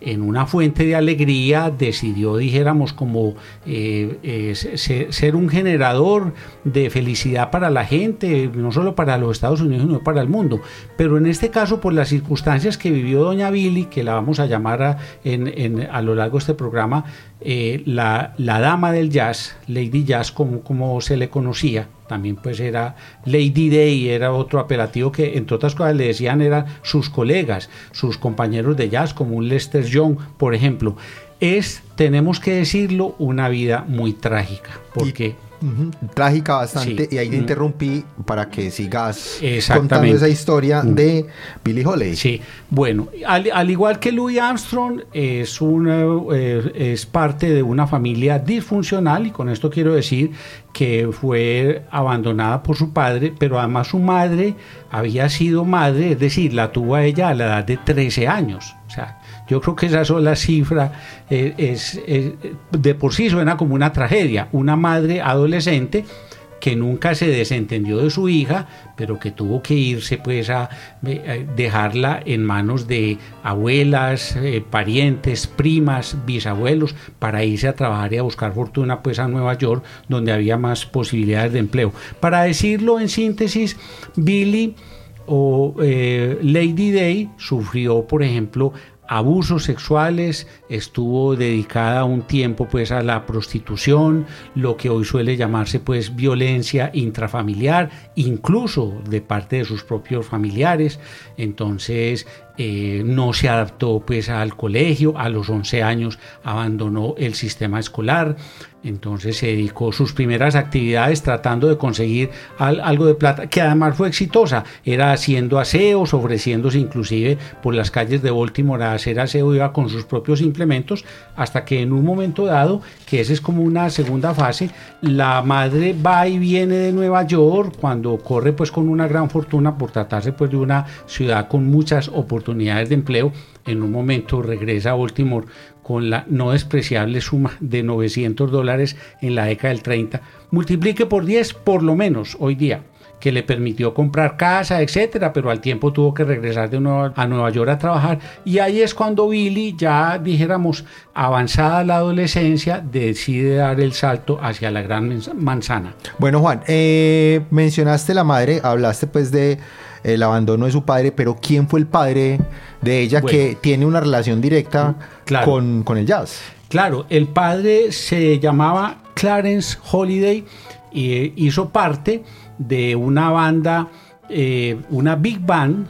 en una fuente de alegría, decidió, dijéramos, como ser un generador de felicidad para la gente, no solo para los Estados Unidos, sino para el mundo. Pero en este caso, por las circunstancias que vivió doña Billie, que la vamos a llamar a lo largo de este programa, la dama del jazz, Lady Jazz, como se le conocía, también pues era Lady Day, era otro apelativo que entre otras cosas le decían eran sus colegas, sus compañeros de jazz, como un Lester Young, por ejemplo. Tenemos que decirlo, una vida muy trágica, porque... Trágica bastante, sí. Y ahí te interrumpí para que sigas contando esa historia de Billie Holiday. Sí, bueno, al igual que Louis Armstrong, es parte de una familia disfuncional, y con esto quiero decir que fue abandonada por su padre, pero además su madre había sido madre, es decir, la tuvo a ella a la edad de 13 años, o sea, yo creo que esa sola cifra de por sí suena como una tragedia. Una madre adolescente que nunca se desentendió de su hija, pero que tuvo que irse pues a dejarla en manos de abuelas, parientes, primas, bisabuelos, para irse a trabajar y a buscar fortuna pues a Nueva York, donde había más posibilidades de empleo. Para decirlo en síntesis, Billie Lady Day sufrió, por ejemplo, abusos sexuales, estuvo dedicada un tiempo pues a la prostitución, lo que hoy suele llamarse pues violencia intrafamiliar, incluso de parte de sus propios familiares. Entonces no se adaptó pues al colegio, a los 11 años abandonó el sistema escolar, entonces se dedicó sus primeras actividades tratando de conseguir algo de plata, que además fue exitosa, era haciendo aseos, ofreciéndose inclusive por las calles de Baltimore a hacer aseo, iba con sus propios implementos, hasta que en un momento dado, que esa es como una segunda fase, la madre va y viene de Nueva York, cuando corre pues con una gran fortuna por tratarse pues de una ciudad con muchas oportunidades de empleo. En un momento regresa a Baltimore con la no despreciable suma de $900 en la década del 30, multiplique por 10 por lo menos hoy día, que le permitió comprar casa, etcétera, pero al tiempo tuvo que regresar de nuevo a Nueva York a trabajar, y ahí es cuando Billie, ya dijéramos avanzada la adolescencia, decide dar el salto hacia la gran manzana. Bueno, Juan, mencionaste la madre, hablaste pues de el abandono de su padre, pero ¿quién fue el padre de ella, bueno, que tiene una relación directa con el jazz? Claro, el padre se llamaba Clarence Holiday y hizo parte de una banda, una big band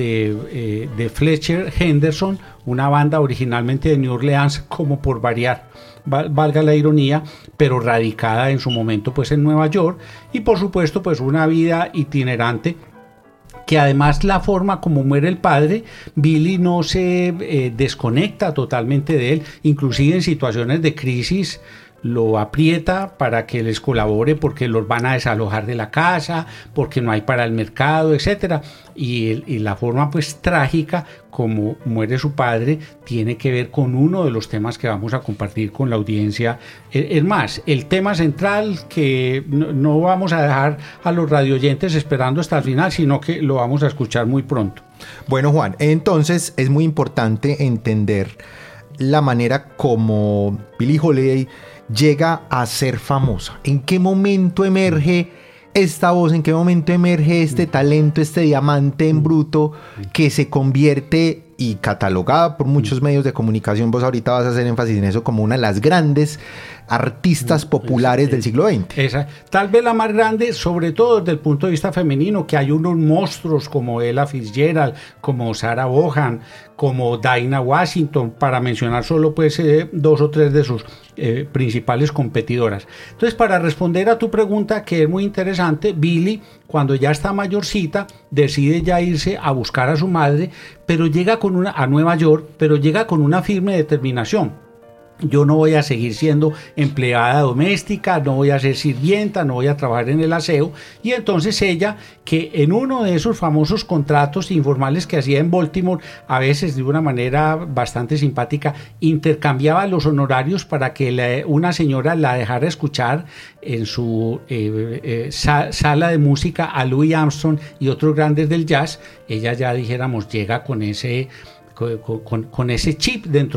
de Fletcher Henderson, una banda originalmente de New Orleans, como por variar, valga la ironía, pero radicada en su momento pues en Nueva York, y por supuesto pues una vida itinerante, que además la forma como muere el padre, Billie no se desconecta totalmente de él, inclusive en situaciones de crisis lo aprieta para que les colabore, porque los van a desalojar de la casa, porque no hay para el mercado, etcétera. Y la forma pues trágica como muere su padre tiene que ver con uno de los temas que vamos a compartir con la audiencia. Es más, el tema central, que no vamos a dejar a los radioyentes esperando hasta el final, sino que lo vamos a escuchar muy pronto. Bueno, Juan, entonces es muy importante entender la manera como Billie Holiday llega a ser famosa. ¿En qué momento emerge esta voz? ¿En qué momento emerge este talento, este diamante en bruto que se convierte y catalogada por muchos medios de comunicación? Vos ahorita vas a hacer énfasis en eso, como una de las grandes artistas populares del siglo XX. Esa, tal vez la más grande, sobre todo desde el punto de vista femenino, que hay unos monstruos como Ella Fitzgerald, como Sarah Vaughan, como Dinah Washington, para mencionar solo pues dos o tres de sus principales competidoras. Entonces, para responder a tu pregunta, que es muy interesante, Billie, cuando ya está mayorcita, decide ya irse a buscar a su madre, pero llega a Nueva York, pero llega con una firme determinación. Yo no voy a seguir siendo empleada doméstica, no voy a ser sirvienta, no voy a trabajar en el aseo. Y entonces ella, que en uno de esos famosos contratos informales que hacía en Baltimore, a veces de una manera bastante simpática, intercambiaba los honorarios para que una señora la dejara escuchar en su sala de música a Louis Armstrong y otros grandes del jazz. Ella ya, dijéramos, llega con ese chip dentro